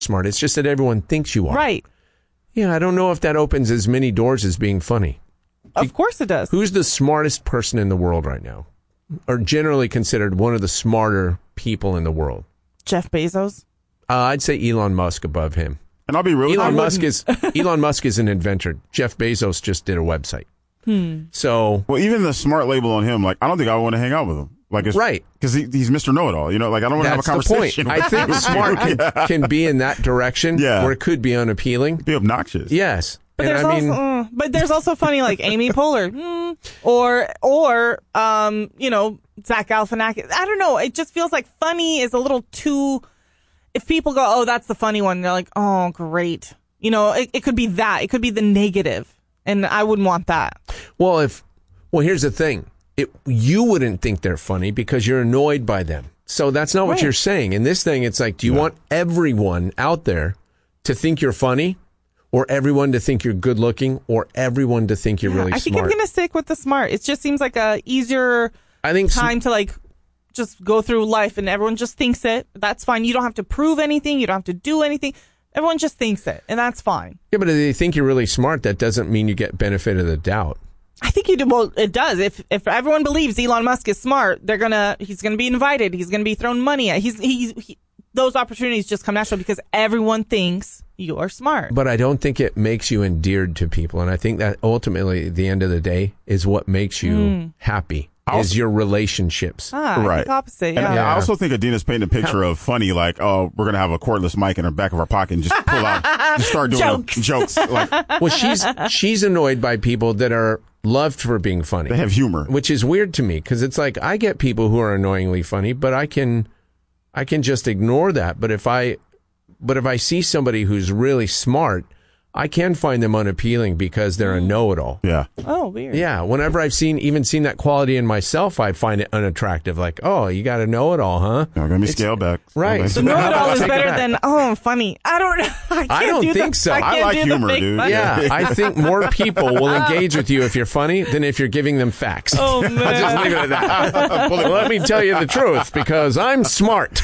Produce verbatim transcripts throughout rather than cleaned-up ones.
smart. It's just that everyone thinks you are. Right. Yeah, I don't know if that opens as many doors as being funny. Of course it does. Who's the smartest person in the world right now? Or generally considered one of the smarter people in the world? Jeff Bezos? Uh, I'd say Elon Musk above him. And I'll be real. Elon Musk is Elon Musk is an inventor. Jeff Bezos just did a website. Hmm. So, well, even the smart label on him, like, I don't think I want to hang out with him. Like, it's, right. Because he, he's Mister Know-It-All. You know, like, I don't want to have a conversation. That's the point. I think smart can, yeah. can be in that direction yeah. where it could be unappealing. Be obnoxious. Yes. But and there's, I mean, also, uh, but there's also funny like Amy Poehler mm, or, or um, you know, Zach Galifianakis. I don't know. It just feels like funny is a little too... If people go, oh, that's the funny one, they're like, oh, great. You know, it, it could be that. It could be the negative. And I wouldn't want that. Well, if well, here's the thing. It, you wouldn't think they're funny because you're annoyed by them. So that's not what right. you're saying. In this thing, it's like, do you yeah. want everyone out there to think you're funny or everyone to think you're good looking or everyone to think you're yeah, really I think smart? I'm going to stick with the smart. It just seems like a easier I think time sm- to like... just go through life and everyone just thinks it. That's fine. You don't have to prove anything. You don't have to do anything. Everyone just thinks it, and that's fine. Yeah, but if they think you're really smart, that doesn't mean you get benefit of the doubt. I think you do. Well, it does. If if everyone believes Elon Musk is smart, they're gonna he's gonna be invited. He's gonna be thrown money at. He's he's he, those opportunities just come natural because everyone thinks you are smart. But I don't think it makes you endeared to people, and I think that ultimately, at the end of the day, is what makes you mm. happy. Is also, your relationships. Ah, right. I think opposite, yeah. And yeah. I also think Adina's painting a picture of funny, like, oh, we're going to have a cordless mic in the back of our pocket and just pull out, just start doing jokes. A, jokes. Like, well, she's she's annoyed by people that are loved for being funny. They have humor. Which is weird to me, because it's like, I get people who are annoyingly funny, but I can I can just ignore that. But if I but if I see somebody who's really smart, I can find them unappealing because they're a know-it-all. Yeah. Oh, weird. Yeah. Whenever I've seen, even seen that quality in myself, I find it unattractive. Like, oh, you got to know-it-all, huh? You're going to be scale back. Right. So know-it-all is better than, oh, funny. I don't I, can't I don't do think the, so. I, I like humor, dude. Funny. Yeah. I think more people will engage with you if you're funny than if you're giving them facts. Oh, man. I'll just leave it at that. Well, let me tell you the truth, because I'm smart.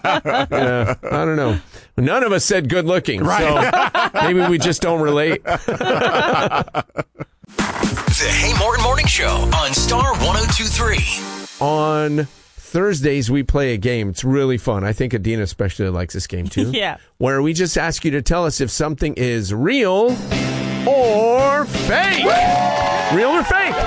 Yeah, I don't know. None of us said good looking, right. So maybe we just don't relate. The Hey Morton Morning Show on Star one oh two point three. On Thursdays, we play a game. It's really fun. I think Adina especially likes this game, too. Yeah. Where we just ask you to tell us if something is real or fake. Real or fake?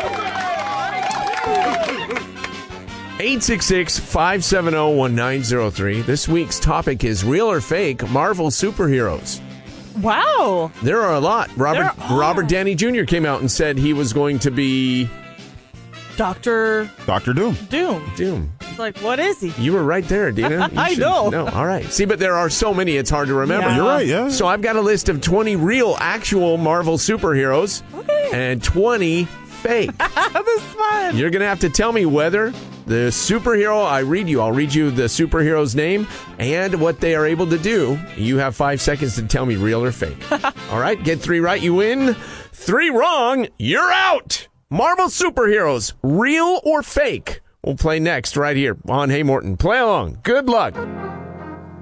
eight six six, five seven zero, one nine zero three. This week's topic is real or fake Marvel superheroes. Wow. There are a lot. Robert Robert Downey Junior came out and said he was going to be... Doctor... Doctor Doom. Doom. Doom. It's like, what is he? You were right there, Dina. I should, know. No, all right. See, but there are so many, it's hard to remember. Yeah. You're right, yeah. So I've got a list of twenty real, actual Marvel superheroes. Okay. And twenty fake. This is fun. You're going to have to tell me whether the superhero I read you, I'll read you the superhero's name and what they are able to do. You have five seconds to tell me real or fake. All right, get three right, you win. Three wrong, you're out. Marvel superheroes, real or fake? We'll play next right here on Hey Morton. Play along. Good luck.